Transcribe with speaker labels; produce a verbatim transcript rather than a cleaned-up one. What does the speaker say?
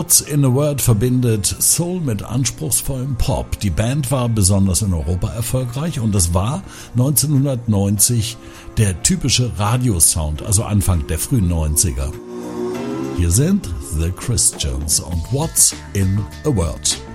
Speaker 1: What's in a Word verbindet Soul mit anspruchsvollem Pop. Die Band war besonders in Europa erfolgreich und es war neunzehnhundertneunzig der typische Radiosound, also Anfang der frühen neunziger. Hier sind The Christians und What's in a Word.